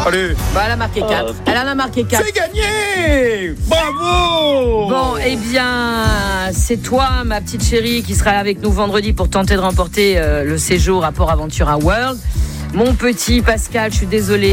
Allez. Bah, elle a marqué 4. Elle en a marqué 4. C'est gagné. Bravo. Bon, eh bien, c'est toi, ma petite chérie, qui sera avec nous vendredi pour tenter de remporter le séjour à Port Aventura World. Mon petit Pascal, je suis désolée,